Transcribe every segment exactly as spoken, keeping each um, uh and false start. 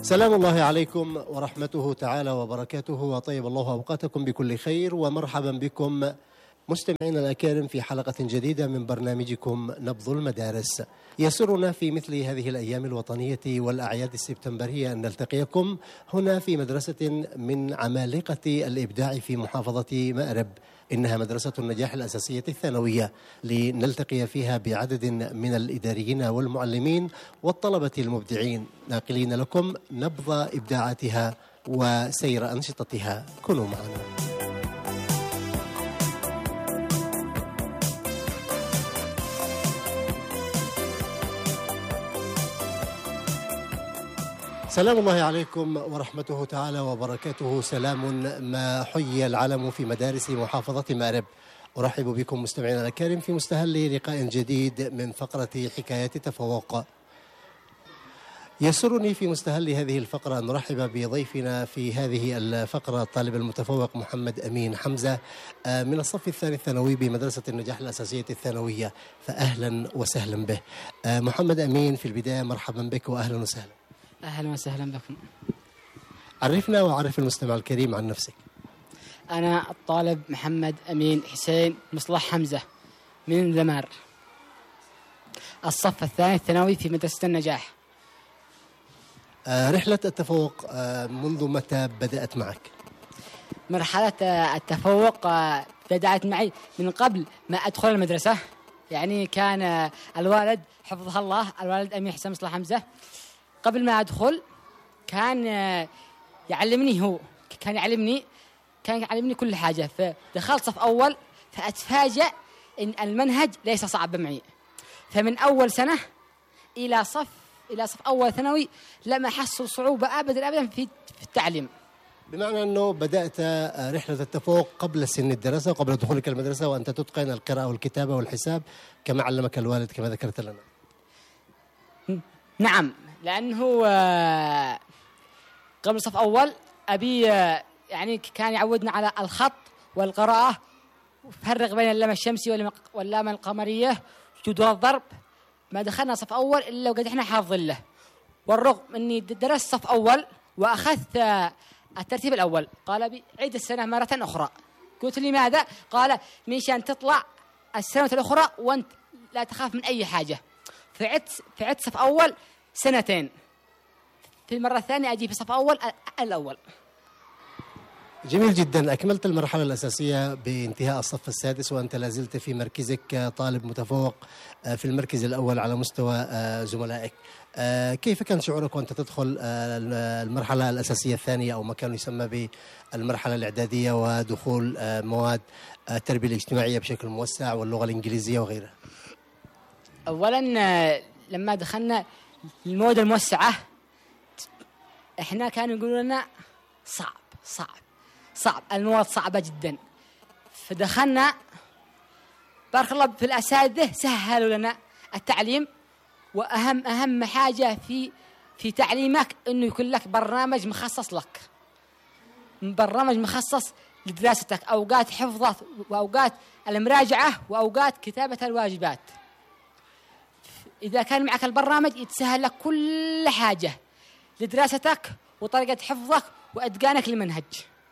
سلام الله عليكم ورحمته تعالى وبركاته، وطيب الله أوقاتكم بكل خير، ومرحبا بكم مستمعينا الأكارم في حلقة جديدة من برنامجكم نبض المدارس. يسرنا في مثل هذه الأيام الوطنية والأعياد السبتمبرية أن نلتقيكم هنا في مدرسة من عمالقة الإبداع في محافظة مأرب، إنها مدرسة النجاح الأساسية الثانوية، لنلتقي فيها بعدد من الإداريين والمعلمين والطلبة المبدعين، ناقلين لكم نبض إبداعاتها وسير أنشطتها. كونوا معنا. سلام الله عليكم ورحمته تعالى وبركاته. سلام ما حيي العلم في مدارس محافظة مأرب. أرحب بكم مستمعينا الكرام في مستهل لقاء جديد من فقرة حكايات تفوق. يسرني في مستهل هذه الفقرة أن نرحب بضيفنا في هذه الفقرة الطالب المتفوق محمد أمين حمزة من الصف الثاني الثانوي بمدرسة النجاح الأساسية الثانوية، فأهلا وسهلا به. محمد أمين، في البداية مرحبا بك وأهلا وسهلا. أهلا وسهلا بكم. عرفنا وعرف المستمع الكريم عن نفسك. أنا الطالب محمد أمين حسين مصلح حمزة من ذمار، الصف الثاني الثانوي في مدرسة النجاح. آه رحلة التفوق آه منذ متى بدأت معك؟ مرحلة التفوق آه بدأت معي من قبل ما أدخل المدرسة. يعني كان آه الوالد حفظه الله، الوالد أمين حسين مصلح حمزة، قبل ما أدخل كان يعلمني، هو كان يعلمني كان يعلمني كل حاجة. فدخلت صف أول فأتفاجأ إن المنهج ليس صعب معي. فمن أول سنة إلى صف إلى صف أول ثانوي لم أحس صعوبة أبدا أبدا في في التعليم. بمعنى أنه بدأت رحلة التفوق قبل سن الدراسة وقبل دخولك المدرسة وأنت تتقن القراءة والكتابة والحساب كما علمك الوالد كما ذكرت لنا. نعم، لأنه قبل صف أول أبي يعني كان يعودنا على الخط والقراءة، وفرق بين اللام الشمسي واللام القمرية وجدول الضرب. ما دخلنا صف أول إلا وقد إحنا حافظين له، والرغم أني درست صف أول وأخذت الترتيب الأول، قال أبي عيد السنة مرة أخرى. قلت لماذا؟ قال مشان تطلع السنة الأخرى وأنت لا تخاف من أي حاجة. فعدت فعدت صف أول سنتين، في المرة الثانية أجي في صف أول الأول. جميل جدا. أكملت المرحلة الأساسية بانتهاء الصف السادس وأنت لازلت في مركزك طالب متفوق في المركز الأول على مستوى زملائك. كيف كان شعورك وأنت تدخل المرحلة الأساسية الثانية أو ما كان يسمى بالمرحلة الإعدادية، ودخول مواد التربية الاجتماعية بشكل موسع واللغة الإنجليزية وغيرها؟ أولا لما دخلنا المواد الموسعة إحنا كانوا يقولوا لنا صعب صعب صعب المواد صعبة جدا. فدخلنا بارك الله في الأساتذة سهلوا لنا التعليم، وأهم أهم حاجة في في تعليمك إنه يكون لك برنامج مخصص لك، برنامج مخصص لدراستك، أوقات حفظ وأوقات المراجعة وأوقات كتابة الواجبات. إذا كان معك البرنامج يتسهل لك كل حاجة لدراستك وطريقة حفظك وإتقانك للمنهج.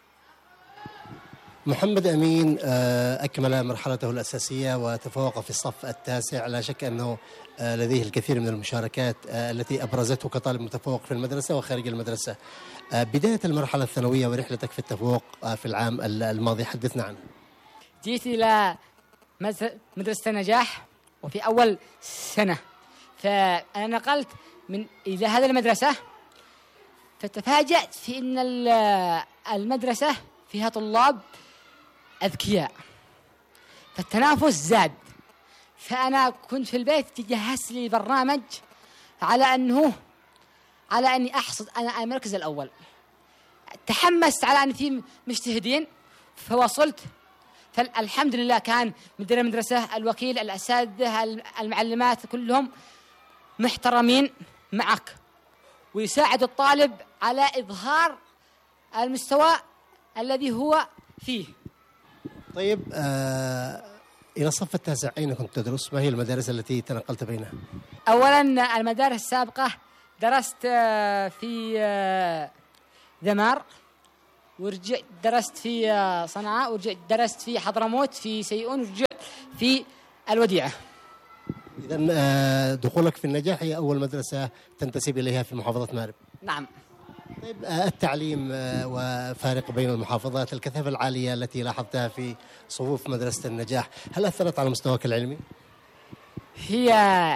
محمد أمين أكمل مرحلته الأساسية وتفوق في الصف التاسع، لا شك أنه لديه الكثير من المشاركات التي أبرزته كطالب متفوق في المدرسة وخارج المدرسة. بداية المرحلة الثانوية ورحلتك في التفوق في العام الماضي حدثنا عنه. جيت إلى مدرسة النجاح وفي أول سنة فأنا نقلت من إلى هذه المدرسة، فتفاجأت في أن المدرسة فيها طلاب أذكياء، فالتنافس زاد. فأنا كنت في البيت جهزت لي برنامج على أنه على أني أحصد أنا المركز الأول. تحمست على أن في مجتهدين فوصلت. فالحمد لله كان مدير المدرسة، الوكيل، الأساتذة، المعلمات كلهم محترمين معك ويساعد الطالب على إظهار المستوى الذي هو فيه. طيب آه إلى الصف التاسع أين كنت تدرس؟ ما هي المدارس التي تنقلت بينها؟ أولا المدارس السابقة درست آه، في آه، ذمار، ورجعت درست في آه، صنعاء، ورجعت درست في حضرموت في سيئون، ورجعت في الوديعة. إذن آه، دخولك في النجاح هي أول مدرسة تنتسب إليها في محافظة مأرب. نعم. طيب آه، التعليم آه، وفارق بين المحافظات، الكثافة العالية التي لاحظتها في صفوف مدرسة النجاح، هل أثرت على مستواك العلمي؟ هي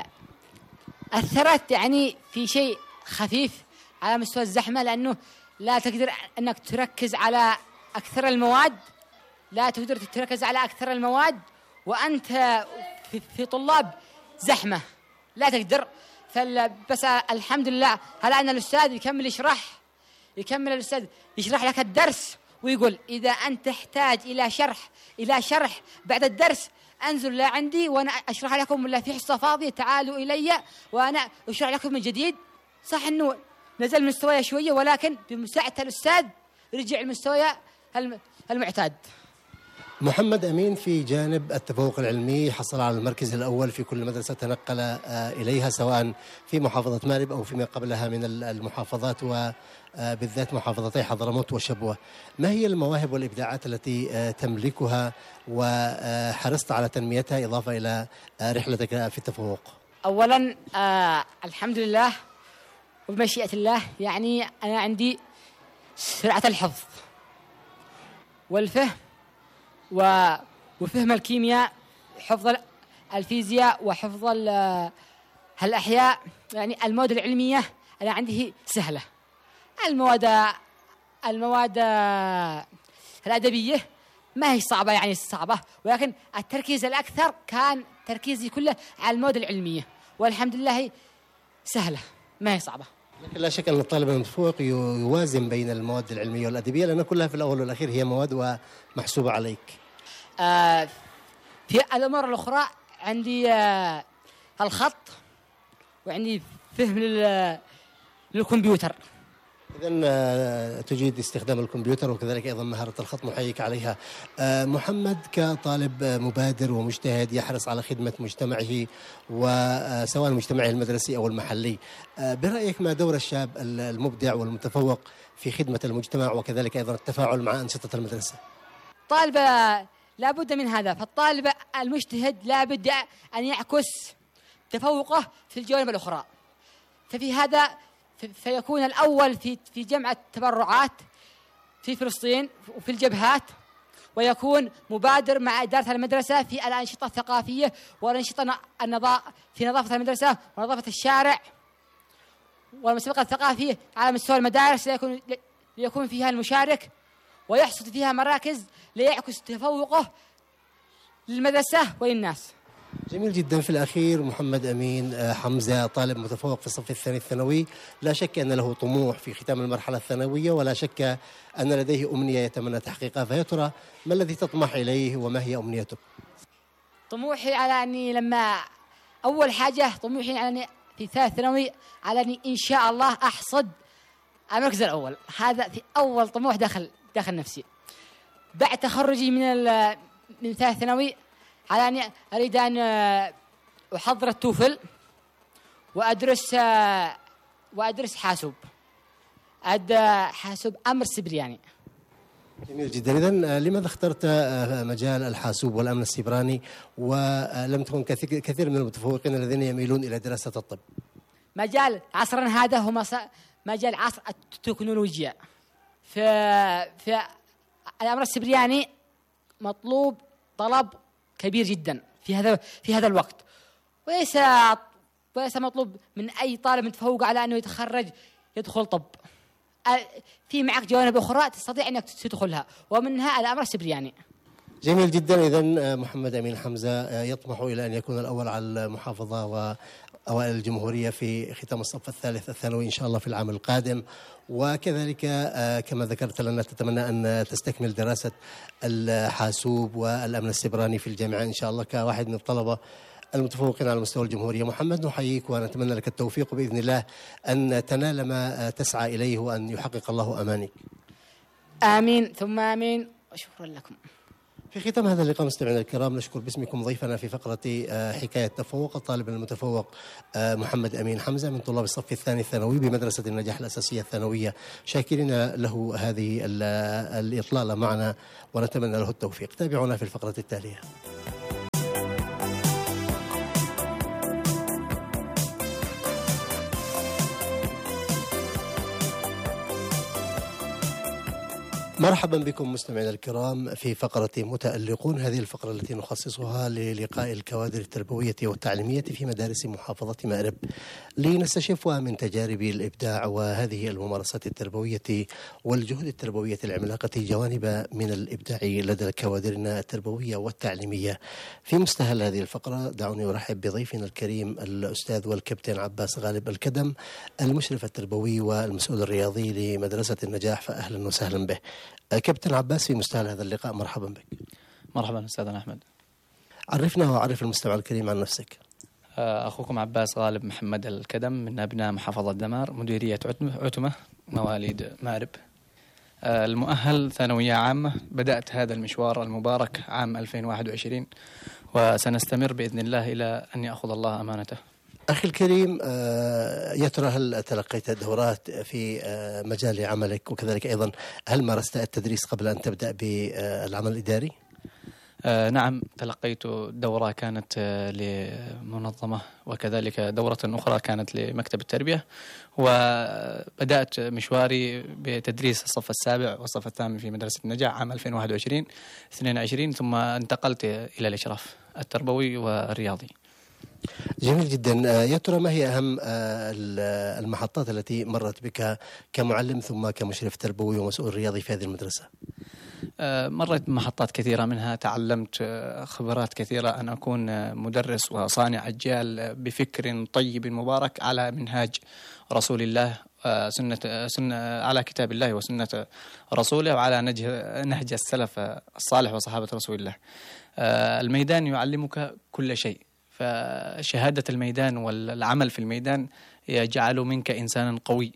أثرت يعني في شيء خفيف على مستوى الزحمة، لأنه لا تقدر أنك تركز على أكثر المواد، لا تقدر تركز على أكثر المواد وأنت في, في طلاب زحمة، لا تقدر. بس الحمد لله هلا أن الأستاذ يكمل يشرح يكمل الأستاذ يشرح لك الدرس ويقول إذا أنت تحتاج إلى شرح إلى شرح بعد الدرس أنزل لا عندي وأنا أشرح لكم، ولا في حصة فاضية تعالوا إلي وأنا أشرح لكم من جديد. صح أنه نزل مستوى شوية، ولكن بمساعدة الأستاذ رجع المستوى المعتاد. محمد أمين في جانب التفوق العلمي حصل على المركز الأول في كل مدرسة تنقل إليها، سواء في محافظة مأرب أو فيما قبلها من المحافظات، وبالذات محافظتي حضرموت وشبوة. ما هي المواهب والإبداعات التي تملكها وحرصت على تنميتها إضافة إلى رحلتك في التفوق؟ أولا آه الحمد لله وبمشيئة الله، يعني أنا عندي سرعة الحفظ والفهم وفهم الكيمياء، حفظ الفيزياء وحفظ الأحياء. يعني المواد العلمية أنا عندي سهلة. المواد المواد الأدبية ما هي صعبة، يعني صعبة، ولكن التركيز الأكثر كان تركيزي كله على المواد العلمية، والحمد لله هي سهلة ما هي صعبة. لكن لا شك أن الطالب المتفوق يوازن بين المواد العلمية والأدبية، لأن كلها في الأول والأخير هي مواد ومحسوبة عليك. آه في الأمور الأخرى عندي آه الخط، وعندي فهم للكمبيوتر. إذن آه تجيد استخدام الكمبيوتر وكذلك أيضا مهارة الخط، نحييك عليها. آه محمد كطالب مبادر ومجتهد يحرص على خدمة مجتمعه، وسواء المجتمع المدرسي أو المحلي، آه برأيك ما دور الشاب المبدع والمتفوق في خدمة المجتمع وكذلك أيضا التفاعل مع أنشطة المدرسة؟ طالب لا بد من هذا، فالطالب المجتهد لا بد أن يعكس تفوقه في الجوانب الأخرى، ففي هذا فيكون الأول في في جمع التبرعات في فلسطين وفي الجبهات، ويكون مبادر مع إدارة المدرسة في الأنشطة الثقافية والأنشطة النظافة في نظافة المدرسة ونظافة الشارع والمسابقات الثقافية على مستوى المدارس، ليكون ليكون فيها المشارك ويحصد فيها مراكز ليعكس تفوقه للمدرسة وللناس. جميل جدا. في الأخير محمد أمين حمزة طالب متفوق في الصف الثاني الثانوي، لا شك أن له طموح في ختام المرحلة الثانوية، ولا شك أن لديه أمنية يتمنى تحقيقها، فيا ترى ما الذي تطمح إليه وما هي أمنيتك؟ طموحي على أني لما أول حاجة طموحي على أني في ثالث ثانوي على أني إن شاء الله أحصد المركز الأول، هذا في أول طموح داخل داخل نفسي. بعد تخرجي من من ثالث ثانوي على أني أريد أن أحضر التوفل وأدرس وأدرس حاسوب أد حاسوب أمر سبرياني. جميل جدا. إذن لماذا اخترت مجال الحاسوب والأمن السيبراني ولم تكن كثير من المتفوقين الذين يميلون إلى دراسة الطب؟ مجال عصرنا هذا هو مجال عصر التكنولوجيا. في في الأمر السبرياني مطلوب طلب كبير جدا في هذا في هذا الوقت، وليس وليس مطلوب من أي طالب متفوق على أنه يتخرج يدخل طب. في معك جوانب أخرى تستطيع أنك تدخلها، ومنها الأمر السبرياني. جميل جدا. إذن محمد أمين حمزة يطمح إلى أن يكون الأول على المحافظة وأوائل الجمهورية في ختام الصف الثالث الثانوي إن شاء الله في العام القادم، وكذلك كما ذكرت لنا تتمنى أن تستكمل دراسة الحاسوب والأمن السيبراني في الجامعة إن شاء الله كواحد من الطلبة المتفوقين على مستوى الجمهورية. محمد نحييك ونتمنى لك التوفيق، وبإذن الله أن تنال ما تسعى إليه وأن يحقق الله أمانيك. آمين ثم آمين، وشكرا لكم. في ختام هذا اللقاء مستمعينا الكرام نشكر باسمكم ضيفنا في فقرة حكاية تفوق الطالب المتفوق محمد أمين حمزة من طلاب الصف الثاني الثانوي بمدرسة النجاح الأساسية الثانوية، شاكرين له هذه الإطلالة معنا ونتمنى له التوفيق. تابعونا في الفقرة التالية. مرحبا بكم مستمعينا الكرام في فقرة متألقون، هذه الفقرة التي نخصصها للقاء الكوادر التربوية والتعليمية في مدارس محافظة مأرب لنستشف من تجارب الإبداع وهذه الممارسات التربوية والجهود التربوية العملاقة جوانب من الإبداع لدى كوادرنا التربوية والتعليمية. في مستهل هذه الفقرة دعوني أرحب بضيفنا الكريم الأستاذ والكابتن عباس غالب الكدم، المشرف التربوي والمسؤول الرياضي لمدرسة النجاح، فأهلا وسهلا به. كابتن عباس، في مستهل هذا اللقاء مرحبا بك. مرحبا أستاذنا أحمد. عرفنا وعرف المستمع الكريم عن نفسك. أخوكم عباس غالب محمد الكدم من أبناء محافظة دمار، مديرية عتمة، مواليد مأرب. المؤهل ثانوية عامة. بدأت هذا المشوار المبارك عام ألفين وواحد وعشرين وسنستمر بإذن الله إلى أن يأخذ الله أمانته. أخي الكريم، يا ترى هل تلقيت دورات في مجال عملك، وكذلك أيضا هل مارست التدريس قبل أن تبدأ بالعمل الإداري؟ آه نعم، تلقيت دورة كانت لمنظمة، وكذلك دورة أخرى كانت لمكتب التربية، وبدأت مشواري بتدريس الصف السابع والصف الثامن في مدرسة النجاح عام ألفين وواحد وعشرين اثنين وعشرين، ثم انتقلت إلى الإشراف التربوي والرياضي. جميل جدا. يا ترى ما هي أهم المحطات التي مرت بك كمعلم ثم كمشرف تربوي ومسؤول رياضي في هذه المدرسة؟ مرت بمحطات كثيرة، منها تعلمت خبرات كثيرة أن أكون مدرس وصانع أجيال بفكر طيب مبارك على منهاج رسول الله، سنة سنة على كتاب الله وسنة رسوله، وعلى نهج السلف الصالح وصحابة رسول الله. الميدان يعلمك كل شيء، فشهادة الميدان والعمل في الميدان يجعل منك إنسانا قوي،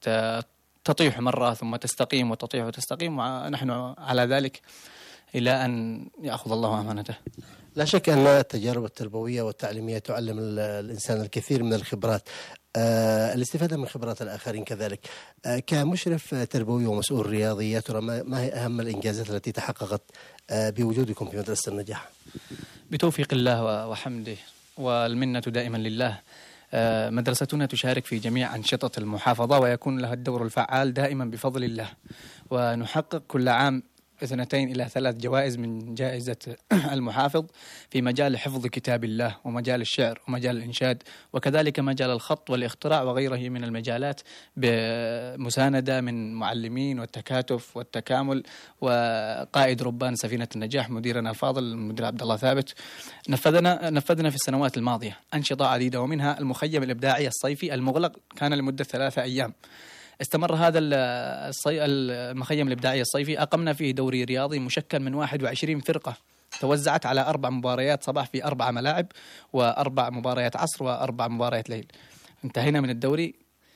تطيح مرة ثم تستقيم وتطيح وتستقيم، ونحن على ذلك إلى أن يأخذ الله أمانته. لا شك أن التجارب التربوية والتعليمية تعلم الإنسان الكثير من الخبرات، آه الاستفادة من خبرات الآخرين كذلك. آه كمشرف تربوي ومسؤول رياضي، يا ترى ما هي أهم الإنجازات التي تحققت آه بوجودكم في مدرسة النجاح؟ بتوفيق الله وحمده والمنة دائما لله. مدرستنا تشارك في جميع أنشطة المحافظة ويكون لها الدور الفعال دائما بفضل الله، ونحقق كل عام اثنتين إلى ثلاث جوائز من جائزة المحافظ في مجال حفظ كتاب الله ومجال الشعر ومجال الإنشاد، وكذلك مجال الخط والاختراع وغيره من المجالات، بمساندة من معلمين والتكاتف والتكامل وقائد ربان سفينة النجاح مديرنا الفاضل المدير عبد الله ثابت. نفذنا نفذنا في السنوات الماضية أنشطة عديدة، ومنها المخيم الإبداعي الصيفي المغلق كان لمدة ثلاثة أيام. استمر هذا الصي... المخيم الإبداعي الصيفي، أقمنا فيه دوري رياضي مشكل من واحد وعشرين فرقة توزعت على أربع مباريات صباح في أربع ملاعب، وأربع مباريات عصر، وأربع مباريات ليل. انتهينا من الدوري،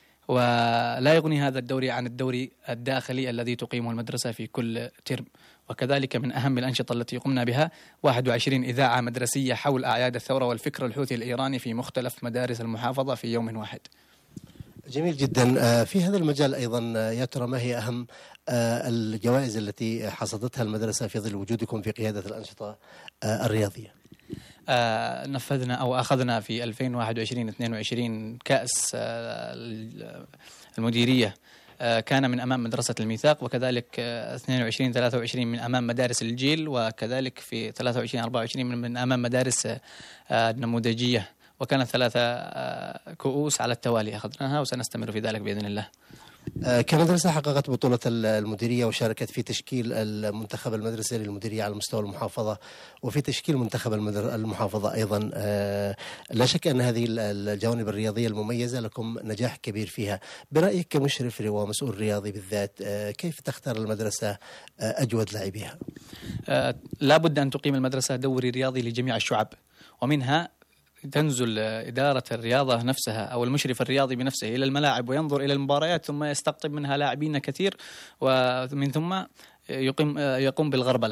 ولا يغني هذا الدوري عن الدوري الداخلي الذي تقيمه المدرسة في كل ترم. وكذلك من أهم الأنشطة التي قمنا بها واحد وعشرين إذاعة مدرسية حول أعياد الثورة والفكر الحوثي الإيراني في مختلف مدارس المحافظة في يوم واحد. جميل جدا. في هذا المجال أيضا يا ترى ما هي أهم الجوائز التي حصدتها المدرسة في ظل وجودكم في قيادة الأنشطة الرياضية؟ آه نفذنا أو أخذنا في ألفين وواحد وعشرين اثنين وعشرين كأس آه المديرية، آه كان من أمام مدرسة الميثاق، وكذلك آه اثنين وعشرين ثلاثة وعشرين من أمام مدارس الجيل، وكذلك في ثلاثة وعشرين أربعة وعشرين من, من أمام مدارس آه النموذجية، وكانت ثلاثة كؤوس على التوالي أخذناها، وسنستمر في ذلك بإذن الله. كمدرسة حققت بطولة المديرية وشاركت في تشكيل المنتخب المدرسي للمديرية على مستوى المحافظة، وفي تشكيل منتخب المحافظة أيضا. لا شك أن هذه الجوانب الرياضية المميزة لكم نجاح كبير فيها. برأيك كمشرف ومسؤول رياضي بالذات، كيف تختار المدرسة أجود لاعبيها؟ لا بد أن تقيم المدرسة دوري رياضي لجميع الشعب، ومنها تنزل إدارة الرياضة نفسها أو المشرف الرياضي بنفسه إلى الملاعب وينظر إلى المباريات، ثم يستقطب منها لاعبين كثير، ومن ثم يقوم يقوم بالغربلة،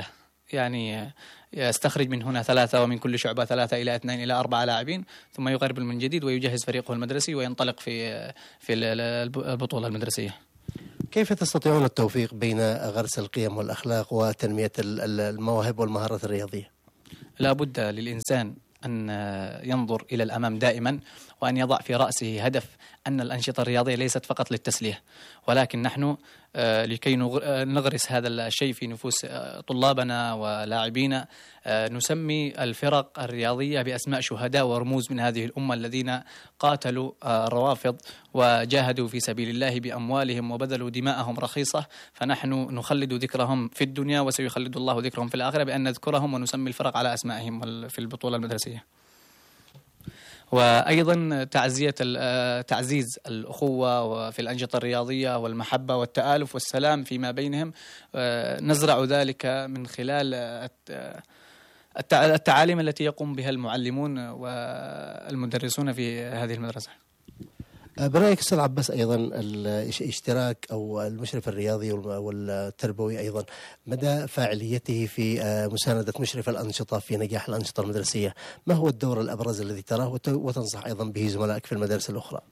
يعني يستخرج من هنا ثلاثة ومن كل شعبة ثلاثة إلى اثنين إلى أربعة لاعبين، ثم يغربل من جديد ويجهز فريقه المدرسي وينطلق في في البطولة المدرسية. كيف تستطيعون التوفيق بين غرس القيم والأخلاق وتنمية المواهب والمهارات الرياضية؟ لا بد للإنسان أن ينظر إلى الأمام دائما، وأن يضع في رأسه هدف أن الأنشطة الرياضية ليست فقط للتسلية، ولكن نحن لكي نغرس هذا الشيء في نفوس طلابنا ولاعبينا نسمي الفرق الرياضية بأسماء شهداء ورموز من هذه الأمة الذين قاتلوا الروافض وجاهدوا في سبيل الله بأموالهم وبذلوا دماءهم رخيصة، فنحن نخلد ذكرهم في الدنيا وسيخلد الله ذكرهم في الآخرة بأن نذكرهم ونسمي الفرق على أسمائهم في البطولة المدرسية. وأيضا تعزية تعزيز الأخوة في الأنشطة الرياضية والمحبة والتآلف والسلام فيما بينهم، نزرع ذلك من خلال التعاليم التي يقوم بها المعلمون والمدرسون في هذه المدرسة. برأيك أستاذ عباس أيضا الاشتراك أو المشرف الرياضي والتربوي أيضا مدى فاعليته في مساندة مشرف الأنشطة في نجاح الأنشطة المدرسية، ما هو الدور الأبرز الذي تراه وتنصح أيضا به زملائك في المدارس الأخرى؟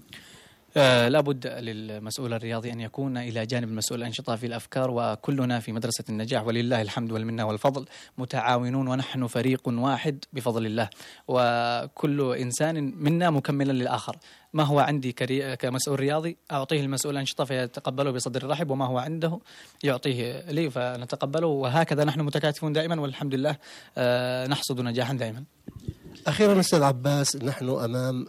آه لا بد للمسؤول الرياضي أن يكون إلى جانب المسؤول الأنشطة في الأفكار، وكلنا في مدرسة النجاح ولله الحمد والمنة والفضل متعاونون ونحن فريق واحد بفضل الله، وكل إنسان منا مكملا للآخر. ما هو عندي كمسؤول رياضي أعطيه المسؤول الأنشطة فيتقبله بصدر رحب، وما هو عنده يعطيه لي فنتقبله، وهكذا نحن متكاتفون دائما والحمد لله آه نحصد نجاحا دائما. أخيرا أستاذ عباس، نحن أمام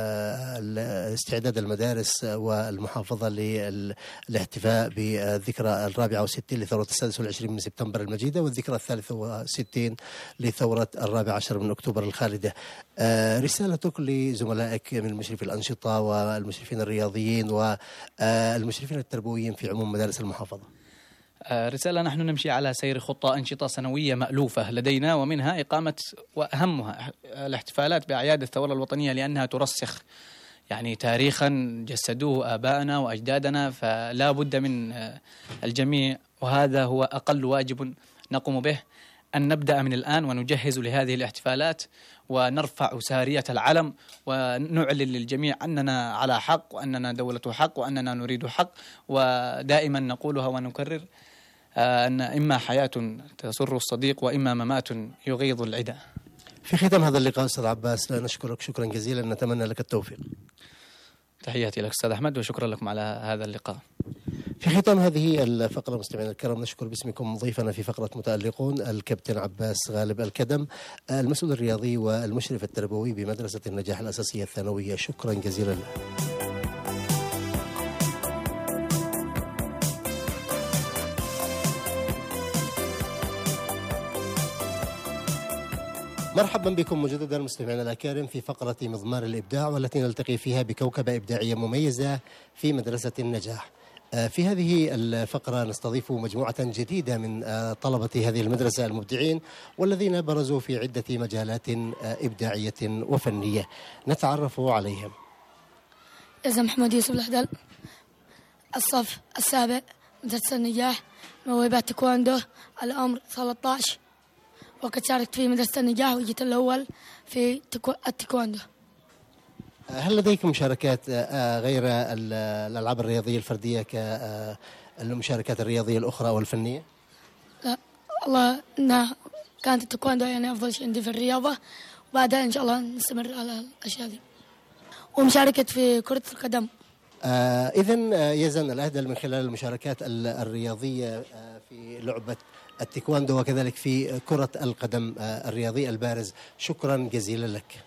استعداد المدارس والمحافظة للاحتفاء بالذكرى الرابعة والستين لثورة السادس والعشرين من سبتمبر المجيدة، والذكرى الثالثة والستين لثورة الرابع عشر من أكتوبر الخالدة. رسالتك لزملائك من مشرفي الأنشطة والمشرفين الرياضيين والمشرفين التربويين في عموم مدارس المحافظة؟ رسالة: نحن نمشي على سير خطة أنشطة سنوية مألوفة لدينا، ومنها إقامة وأهمها الاحتفالات بأعياد الثورة الوطنية، لأنها ترسخ يعني تاريخا جسدوه آبائنا وأجدادنا، فلا بد من الجميع، وهذا هو أقل واجب نقوم به، أن نبدأ من الآن ونجهز لهذه الاحتفالات ونرفع سارية العلم ونعلن للجميع أننا على حق وأننا دولة حق وأننا نريد حق، ودائما نقولها ونكرر أن إما حياة تسر الصديق وإما ممات يغيظ العدا. في ختام هذا اللقاء أستاذ عباس، نشكرك شكرا جزيلا، نتمنى لك التوفيق. تحياتي لك أستاذ أحمد وشكرا لكم على هذا اللقاء. في ختام هذه الفقرة مستمعينا الكرام، نشكر باسمكم ضيفنا في فقرة متألقون الكابتن عباس غالب الكدم، المسؤول الرياضي والمشرف التربوي بمدرسة النجاح الأساسية الثانوية. شكرا جزيلا له. مرحبا بكم مجددا مستمعينا الأكارم في فقرة مضمار الإبداع، والتي نلتقي فيها بكوكبة إبداعية مميزة في مدرسة النجاح. في هذه الفقرة نستضيف مجموعة جديدة من طلبة هذه المدرسة المبدعين، والذين برزوا في عدة مجالات إبداعية وفنية. نتعرف عليهم. اسم محمد يوسف الحدل، الصف السابع، مدرسة النجاح، موهبة تايكواندو، العمر ثلاثة عشر، وقد شاركت في مدرسة النجاح وجيت الأول في التايكواندو. هل لديك مشاركات غير الألعاب الرياضية الفردية كالمشاركات الرياضية الأخرى والفنية؟ لا والله إنها كانت التايكواندو يعني أفضل شيء عندي في الرياضة، وبعدها إن شاء الله نستمر على الأشياء دي، ومشاركة في كرة القدم. آه إذن يزن الأهدل من خلال المشاركات الرياضية في لعبة التايكواندو وكذلك في كرة القدم الرياضي البارز. شكرا جزيلا لك.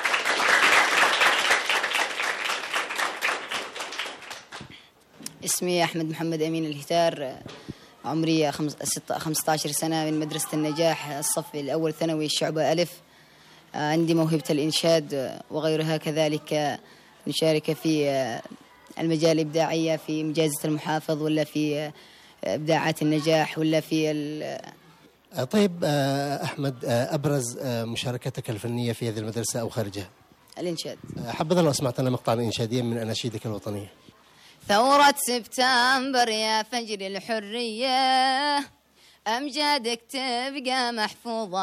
اسمي أحمد محمد أمين الهتار، عمري خمسة عشر سنة، من مدرسة النجاح الصف الأول ثانوي الشعبة ألف. عندي موهبة الإنشاد وغيرها، كذلك نشارك في المجال الإبداعية في مجازة المحافظ ولا في إبداعات النجاح ولا في ال... طيب أحمد، أبرز مشاركتك الفنية في هذه المدرسة أو خارجها؟ الإنشاد. حبذا لو أسمعتنا مقطعا إنشاديا من أناشيدك الوطنية. ثورة سبتمبر يا فجر الحرية، أمجادك تبقى محفوظة